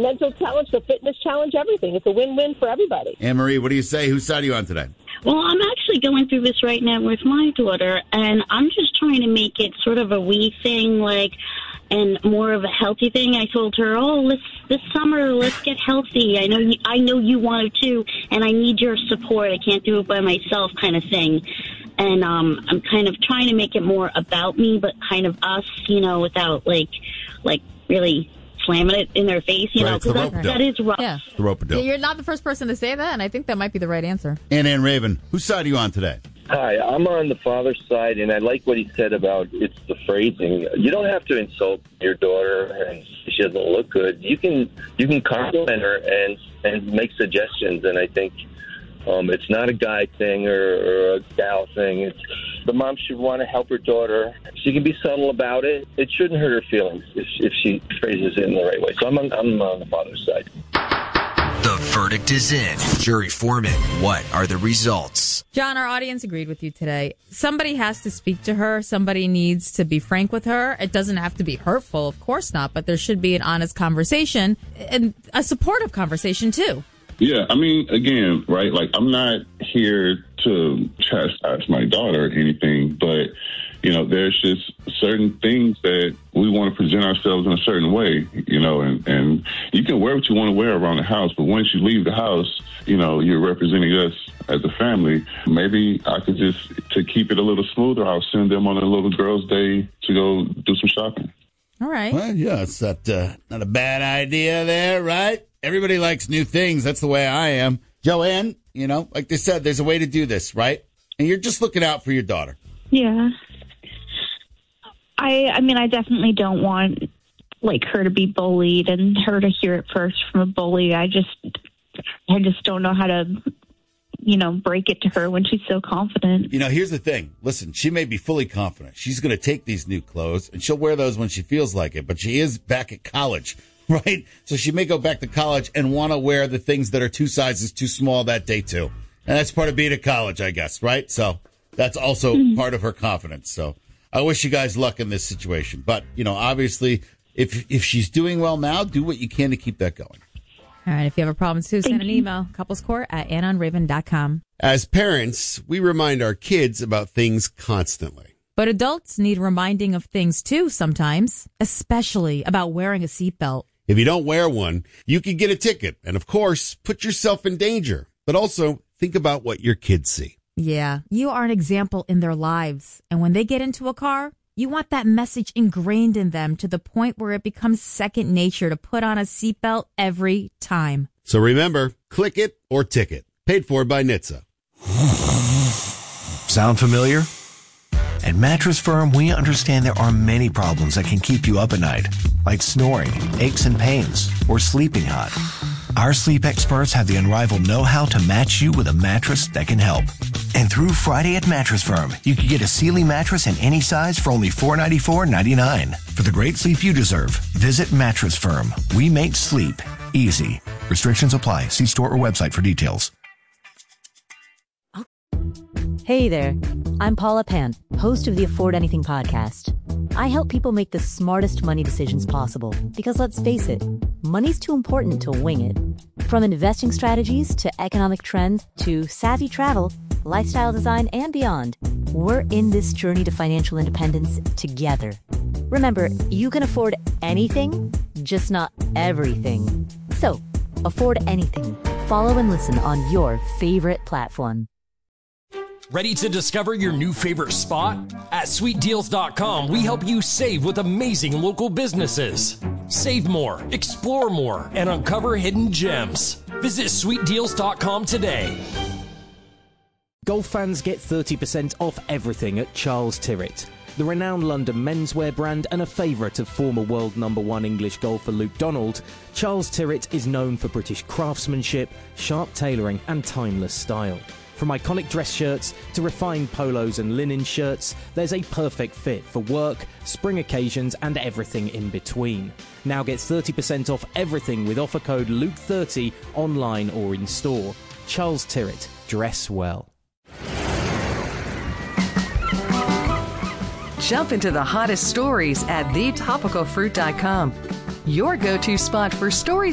mental challenge, the fitness challenge, everything. It's a win-win for everybody. Anne-Marie, what do you say? Whose side are you on today? Well, I'm actually going through this right now with my daughter, and I'm just trying to make it sort of a wee thing, and more of a healthy thing. I told her, this summer, let's get healthy. I know you want to too, and I need your support. I can't do it by myself, kind of thing. And I'm kind of trying to make it more about me, but kind of us, without really slamming it in their face, because that is rough. Yeah. The rope-a-dope. You're not the first person to say that, and I think that might be the right answer. Ann Raven, whose side are you on today? Hi, I'm on the father's side, and I like what he said about it's the phrasing. You don't have to insult your daughter, and she doesn't look good. You can compliment her and make suggestions, and I think it's not a guy thing or a gal thing. The mom should want to help her daughter. She can be subtle about it. It shouldn't hurt her feelings if she phrases it in the right way. So I'm on the father's side. The verdict is in. Jury foreman, what are the results? John, our audience agreed with you today. Somebody has to speak to her. Somebody needs to be frank with her. It doesn't have to be hurtful, of course not, but there should be an honest conversation and a supportive conversation, too. Yeah, I mean, again, right, I'm not here to chastise my daughter or anything, but, there's just certain things that we want to present ourselves in a certain way, and you can wear what you want to wear around the house, but once you leave the house, you're representing us as a family. Maybe I could to keep it a little smoother, I'll send them on a little girls' day to go do some shopping. All right. Well, yeah, it's not a bad idea there, right? Everybody likes new things. That's the way I am. Joanne, like they said, there's a way to do this, right? And you're just looking out for your daughter. Yeah. I mean, I definitely don't want, her to be bullied and her to hear it first from a bully. I just don't know how to, break it to her when she's so confident. Here's the thing. Listen, she may be fully confident. She's going to take these new clothes, and she'll wear those when she feels like it, but she is back at college. Right? So she may go back to college and want to wear the things that are 2 sizes too small that day, too. And that's part of being at college, I guess, right? So that's also part of her confidence. So I wish you guys luck in this situation. But, obviously, if she's doing well now, do what you can to keep that going. All right. If you have a problem, too, send an email, couplescourt@annonraven.com. As parents, we remind our kids about things constantly. But adults need reminding of things, too, sometimes, especially about wearing a seatbelt. If you don't wear one, you could get a ticket and, of course, put yourself in danger. But also, think about what your kids see. Yeah, you are an example in their lives. And when they get into a car, you want that message ingrained in them to the point where it becomes second nature to put on a seatbelt every time. So remember, click it or ticket. Paid for by NHTSA. Sound familiar? At Mattress Firm, we understand there are many problems that can keep you up at night, like snoring, aches and pains, or sleeping hot. Our sleep experts have the unrivaled know-how to match you with a mattress that can help. And through Friday at Mattress Firm, you can get a Sealy mattress in any size for only $494.99. For the great sleep you deserve, visit Mattress Firm. We make sleep easy. Restrictions apply. See store or website for details. Hey there, I'm Paula Pant, host of the Afford Anything podcast. I help people make the smartest money decisions possible because, let's face it, money's too important to wing it. From investing strategies to economic trends to savvy travel, lifestyle design, and beyond, we're in this journey to financial independence together. Remember, you can afford anything, just not everything. So, afford anything. Follow and listen on your favorite platform. Ready to discover your new favorite spot? At SweetDeals.com, we help you save with amazing local businesses. Save more, explore more, and uncover hidden gems. Visit SweetDeals.com today. Golf fans get 30% off everything at Charles Tyrwhitt. The renowned London menswear brand and a favourite of former world #1 English golfer Luke Donald, Charles Tyrwhitt is known for British craftsmanship, sharp tailoring and timeless style. From iconic dress shirts to refined polos and linen shirts, there's a perfect fit for work, spring occasions, and everything in between. Now get 30% off everything with offer code Luke30 online or in store. Charles Tyrwhitt. Dress well. Jump into the hottest stories at thetopicalfruit.com. Your go-to spot for stories